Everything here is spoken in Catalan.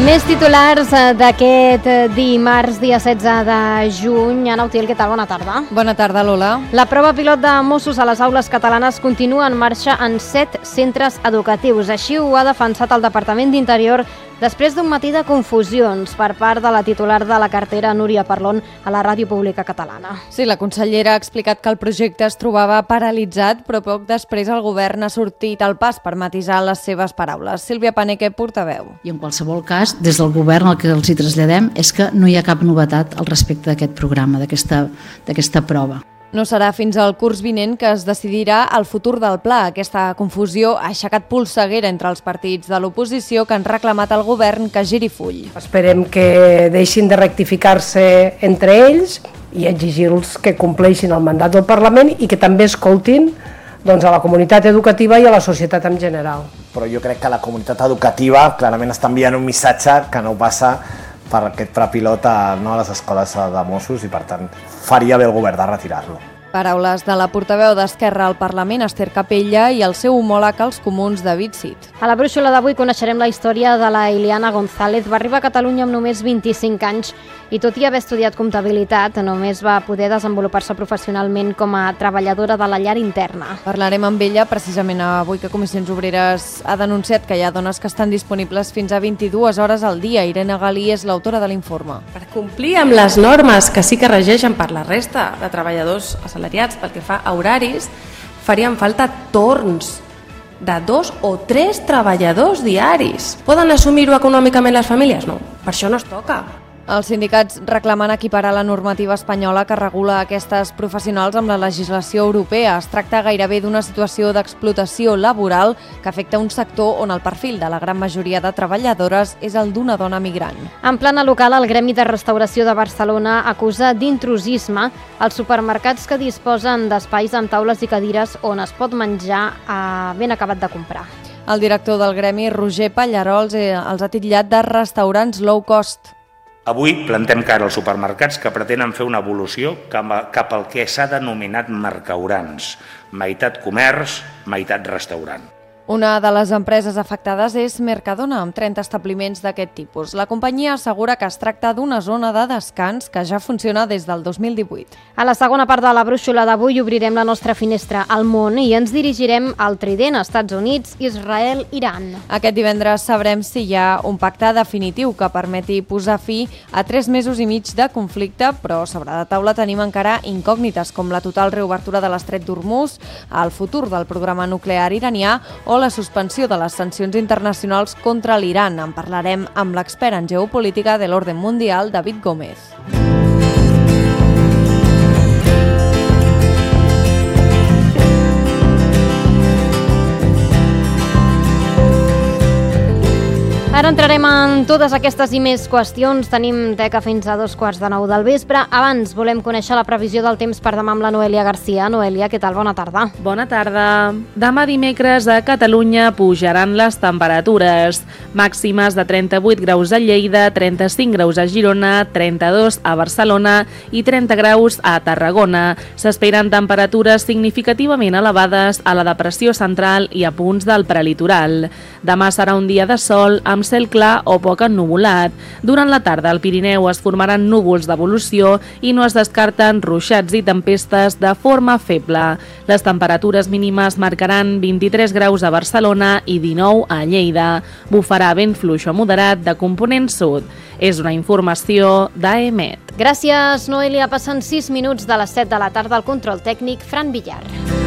Més titulars d'aquest dimarts, dia 16 de juny. Ana Utiel, què tal? Bona tarda. Bona tarda, Lola. La prova pilot de Mossos a les aules catalanes continua en marxa en 7 centres educatius. Així ho ha defensat el Departament d'Interior després d'un matí de confusions per part de la titular de la cartera, Núria Parlon, a la Ràdio Pública Catalana. Sí, la consellera ha explicat que el projecte es trobava paralitzat, però poc després el govern ha sortit al pas per matisar les seves paraules. Sílvia Paneque, portaveu. I en qualsevol cas, des del govern el que els hi traslladem és que no hi ha cap novetat al respecte d'aquest programa, d'aquesta prova. No serà fins al curs vinent que es decidirà el futur del pla. Aquesta confusió ha aixecat polseguera entre els partits de l'oposició que han reclamat al govern que giri full. Esperem que deixin de rectificar-se entre ells i exigir-los que compleixin el mandat del Parlament i que també escoltin a la comunitat educativa i a la societat en general. Però jo crec que la comunitat educativa clarament està enviant un missatge que no passa per aquest pla pilot a les escoles de Mossos i per tant faria bé el govern de retirar-lo. Paraules de la portaveu d'Esquerra al Parlament, Esther Capella, i el seu homòleg als comuns, David Cid. A la brúixola d'avui coneixerem la història de la Iliana González. Va arribar a Catalunya amb només 25 anys i tot i haver estudiat comptabilitat, només va poder desenvolupar-se professionalment com a treballadora de la llar interna. Parlarem amb ella precisament avui que Comissions Obreres ha denunciat que hi ha dones que estan disponibles fins a 22 hores al dia. Irene Galí és l'autora de l'informe. Per complir amb les normes que sí que regeixen per la resta de treballadors assalariats pel que fa a horaris, farien falta torns de 2 o 3 treballadors diaris. Poden assumir-ho econòmicament les famílies? No, per això no es toca. Els sindicats reclamen equiparar la normativa espanyola que regula aquestes professionals amb la legislació europea. Es tracta gairebé d'una situació d'explotació laboral que afecta un sector on el perfil de la gran majoria de treballadores és el d'una dona migrant. En plana local, el Gremi de Restauració de Barcelona acusa d'intrusisme els supermercats que disposen d'espais amb taules i cadires on es pot menjar ben acabat de comprar. El director del Gremi, Roger Pallarols, els ha titllat de restaurants low cost. Avui plantem cara als supermercats que pretenen fer una evolució cap al que s'ha denominat mercaurants, meitat comerç, meitat restaurant. Una de les empreses afectades és Mercadona, amb 30 establiments d'aquest tipus. La companyia assegura que es tracta d'una zona de descans que ja funciona des del 2018. A la segona part de la brúixola d'avui obrirem la nostra finestra al món i ens dirigirem al Trident, Estats Units, Israel, Iran. Aquest divendres sabrem si hi ha un pacte definitiu que permeti posar fi a 3 mesos i mig de conflicte, però sobre la taula tenim encara incògnites com la total reobertura de l'estret d'Hormuz, el futur del programa nuclear iranià o la suspensió de les sancions internacionals contra l'Iran. En parlarem amb l'expert en geopolítica de l'Orden Mundial, David Gómez. Ara entrarem en totes aquestes i més qüestions. Tenim teca fins a 2:15 del vespre. Abans volem conèixer la previsió del temps per demà amb la Noelia Garcia. Noelia, què tal? Bona tarda. Bona tarda. Demà dimecres a Catalunya pujaran les temperatures. Màximes de 38 graus a Lleida, 35 graus a Girona, 32 a Barcelona i 30 graus a Tarragona. S'esperen temperatures significativament elevades a la depressió central i a punts del prelitoral. Demà serà un dia de sol amb cel clar o poc ennuvolat. Durant la tarda al Pirineu es formaran núvols d'evolució i no es descarten ruixats i tempestes de forma feble. Les temperatures mínimes marcaran 23 graus a Barcelona i 19 a Lleida. Bufarà vent fluix o moderat de component sud. És una informació d'AEMET. Gràcies, Noelia. Passen 6 minuts de les 7 de la tarda al control tècnic, Fran Villar.